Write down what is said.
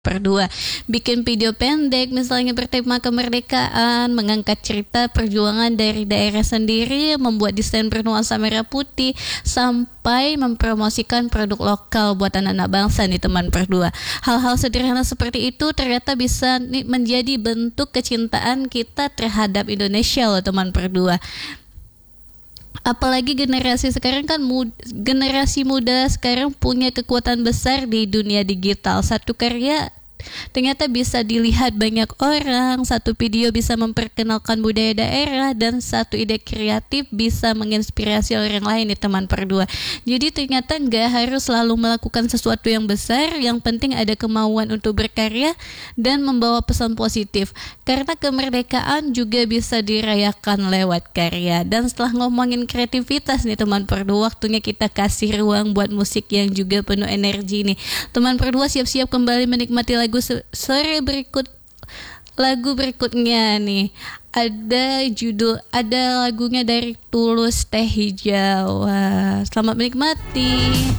Berdua, bikin video pendek misalnya bertema kemerdekaan, mengangkat cerita perjuangan dari daerah sendiri, membuat desain bernuansa merah putih, sampai mempromosikan produk lokal buatan anak bangsa nih teman berdua. Hal-hal sederhana seperti itu ternyata bisa menjadi bentuk kecintaan kita terhadap Indonesia loh teman berdua. Apalagi generasi sekarang kan generasi muda sekarang punya kekuatan besar di dunia digital. Satu karya ternyata bisa dilihat banyak orang, satu video bisa memperkenalkan budaya daerah, dan satu ide kreatif bisa menginspirasi orang lain nih teman berdua. Jadi ternyata nggak harus selalu melakukan sesuatu yang besar, yang penting ada kemauan untuk berkarya dan membawa pesan positif. Karena kemerdekaan juga bisa dirayakan lewat karya. Dan setelah ngomongin kreativitas nih teman berdua, waktunya kita kasih ruang buat musik yang juga penuh energi nih. Teman berdua siap-siap kembali menikmati lagu sore berikut. Lagu berikutnya nih ada lagunya dari Tulus, Teh Hijau. Wah, selamat menikmati.